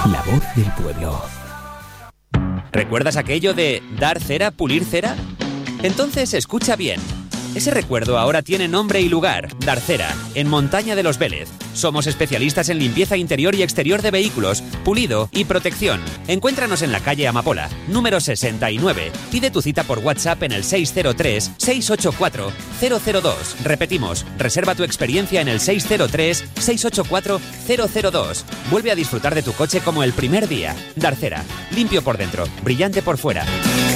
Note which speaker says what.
Speaker 1: La voz del pueblo.
Speaker 2: ¿Recuerdas aquello de dar cera, pulir cera? Entonces escucha bien. Ese recuerdo ahora tiene nombre y lugar. Darcera, en Montaña de los Vélez. Somos especialistas en limpieza interior y exterior de vehículos, pulido y protección. Encuéntranos en la calle Amapola, número 69. Pide tu cita por WhatsApp en el 603-684-002. Repetimos, reserva tu experiencia en el 603-684-002. Vuelve a disfrutar de tu coche como el primer día. Darcera, limpio por dentro, brillante por fuera.